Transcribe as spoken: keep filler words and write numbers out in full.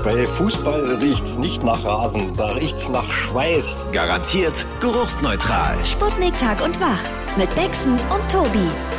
Bei Fußball riecht's nicht nach Rasen, da riecht's nach Schweiß. Garantiert geruchsneutral. Sputnik Tag und Wach mit Bexen und Tobi.